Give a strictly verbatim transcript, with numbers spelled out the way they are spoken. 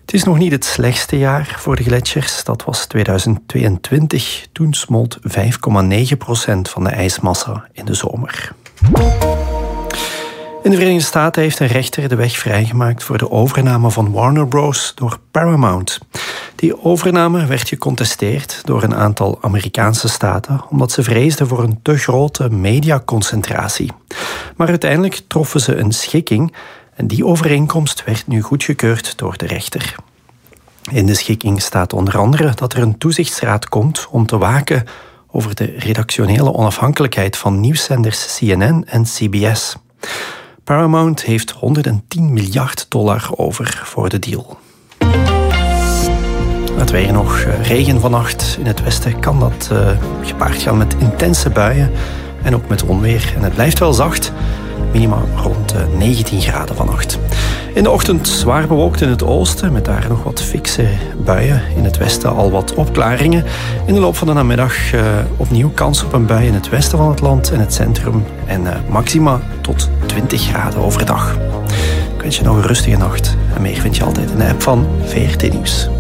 Het is nog niet het slechtste jaar voor de gletsjers. Dat was tweeduizend tweeëntwintig. Toen smolt vijf komma negen procent van de ijsmassa in de zomer. In de Verenigde Staten heeft een rechter de weg vrijgemaakt voor de overname van Warner Bros. Door Paramount. Die overname werd gecontesteerd door een aantal Amerikaanse staten omdat ze vreesden voor een te grote mediaconcentratie. Maar uiteindelijk troffen ze een schikking en die overeenkomst werd nu goedgekeurd door de rechter. In de schikking staat onder andere dat er een toezichtsraad komt om te waken over de redactionele onafhankelijkheid van nieuwszenders C N N en C B S. Paramount heeft honderdtien miljard dollar over voor de deal. Het weer nog. Regen vannacht. In het westen kan dat uh, gepaard gaan met intense buien en ook met onweer. En het blijft wel zacht. Minima rond uh, negentien graden vannacht. In de ochtend zwaar bewolkt in het oosten, met daar nog wat fikse buien. In het westen al wat opklaringen. In de loop van de namiddag uh, opnieuw kans op een bui in het westen van het land en het centrum. En uh, maxima tot twintig graden overdag. Ik wens je nog een rustige nacht. En meer vind je altijd in de app van V R T Nieuws.